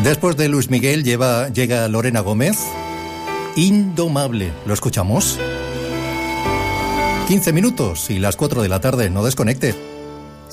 Después de Luis Miguel llega Lorena Gómez. Indomable. ¿Lo escuchamos? 15 minutos y las 4 de la tarde. No desconecte.